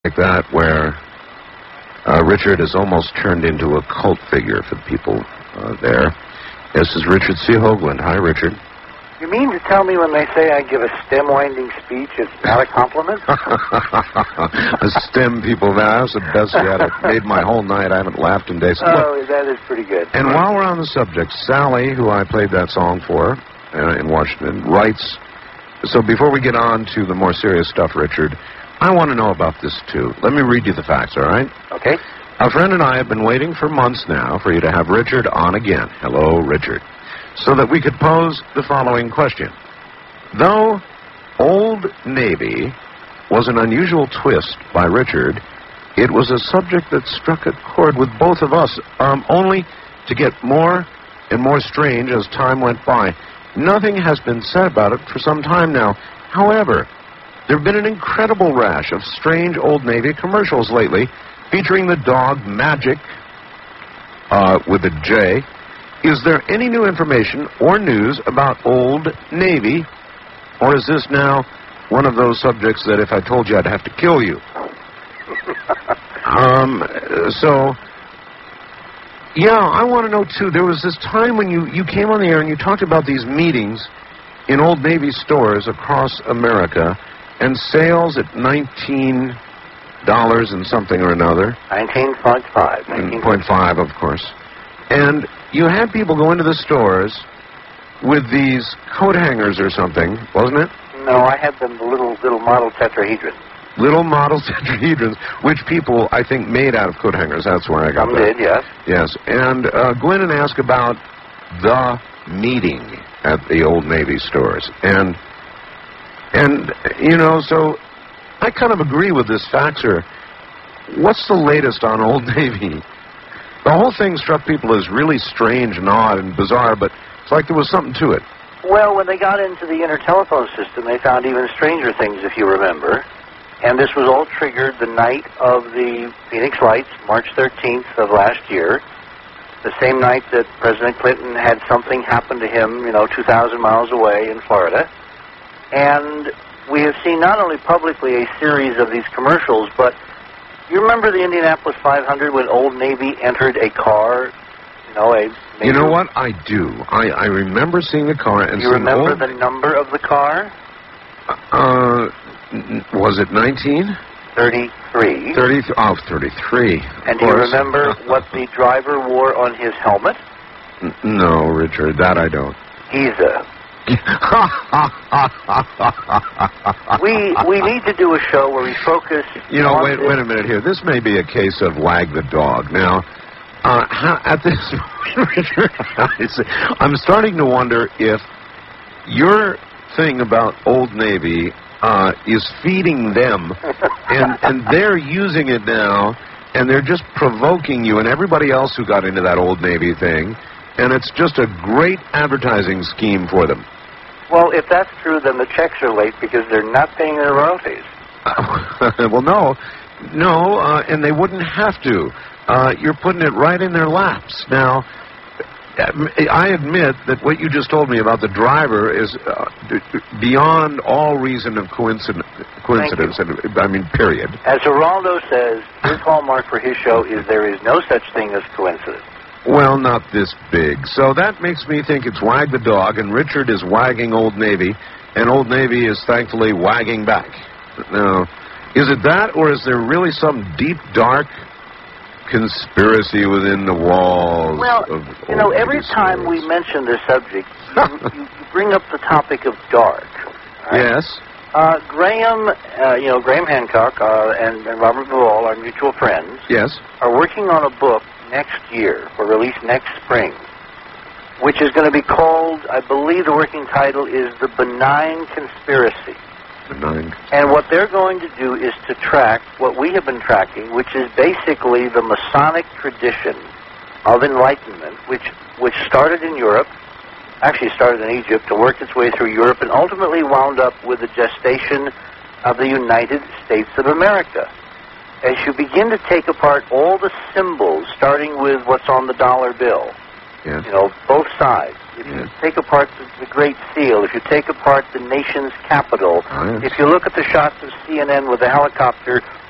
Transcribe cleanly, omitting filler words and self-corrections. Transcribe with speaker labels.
Speaker 1: like that where Richard has almost turned into a cult figure for the people there. This is Richard C. Hoagland. Hi, Richard.
Speaker 2: You mean to tell me when they say I give a stem-winding speech, it's not a compliment?
Speaker 1: A stem, people. That's the best yet. It made my whole night. I haven't laughed in days.
Speaker 2: Oh, that is pretty good.
Speaker 1: And while we're on the subject, Sally, who I played that song for in Washington, writes, so before we get on to the more serious stuff, Richard, I want to know about this, too. Let me read you the facts, all right?
Speaker 2: Okay.
Speaker 1: A friend and I have been waiting for months now for you to have Richard on again. Hello, Richard. So that we could pose the following question. Though Old Navy was an unusual twist by Richard, it was a subject that struck a chord with both of us, only to get more and more strange as time went by. Nothing has been said about it for some time now. However, there have been an incredible rash of strange Old Navy commercials lately featuring the dog Magic, with a J. Is there any new information or news about Old Navy, or is this now one of those subjects that if I told you I'd have to kill you? I want to know, too, there was this time when you came on the air and you talked about these meetings in Old Navy stores across America and sales at $19 and something or another.
Speaker 2: 19.5.
Speaker 1: 19.5, of course. And you had people go into the stores with these coat hangers or something, wasn't it?
Speaker 2: No, I had them, the little model tetrahedrons.
Speaker 1: Little model tetrahedrons, which people, I think, made out of coat hangers. That's where I got
Speaker 2: Some
Speaker 1: that.
Speaker 2: did, yes.
Speaker 1: Yes. And go in and ask about the meeting at the Old Navy stores. And so I kind of agree with this faxer. What's the latest on Old Navy? The whole thing struck people as really strange and odd and bizarre, but it's like there was something to it.
Speaker 2: Well, when they got into the intertelephone system, they found even stranger things, if you remember. And this was all triggered the night of the Phoenix Lights, March 13th of last year, the same night that President Clinton had something happen to him, 2,000 miles away in Florida. And we have seen not only publicly a series of these commercials, but you remember the Indianapolis 500 when Old Navy entered a car?
Speaker 1: You know what? I do. I remember seeing the car and
Speaker 2: you remember the number of the car?
Speaker 1: Was it 19?
Speaker 2: 33.
Speaker 1: 33.
Speaker 2: And do you remember what the driver wore on his helmet?
Speaker 1: No, Richard, that I don't.
Speaker 2: Giza. we need to do a show where we focus.
Speaker 1: Wait a minute here. This may be a case of wag the dog. Now, at this point, Richard, I'm starting to wonder if your thing about Old Navy is feeding them, and they're using it now, and they're just provoking you and everybody else who got into that Old Navy thing. And it's just a great advertising scheme for them.
Speaker 2: Well, if that's true, then the checks are late because they're not paying their royalties.
Speaker 1: Well, no, and they wouldn't have to. You're putting it right in their laps. Now, I admit that what you just told me about the driver is beyond all reason of coincidence. Period.
Speaker 2: As Geraldo says, his hallmark for his show is there is no such thing as coincidence.
Speaker 1: Well, not this big. So that makes me think it's wag the dog, and Richard is wagging Old Navy, and Old Navy is thankfully wagging back. Now, is it that, or is there really some deep, dark conspiracy within the walls of Old
Speaker 2: every
Speaker 1: Navy
Speaker 2: time
Speaker 1: stores?
Speaker 2: we mention this subject, you bring up the topic of dark. Right?
Speaker 1: Yes.
Speaker 2: Graham Hancock and Robert Ball, our mutual friends,
Speaker 1: Yes.
Speaker 2: are working on a book next year, for release next spring, which is going to be called, I believe the working title is The Benign Conspiracy. And what they're going to do is to track what we have been tracking, which is basically the Masonic tradition of enlightenment, which started in Europe, actually started in Egypt, to work its way through Europe, and ultimately wound up with the gestation of the United States of America. As you begin to take apart all the symbols, starting with what's on the dollar bill,
Speaker 1: Yes.
Speaker 2: Both sides, if you take apart the Great Seal, if you take apart the nation's capital, if you look at the shots of CNN with the helicopter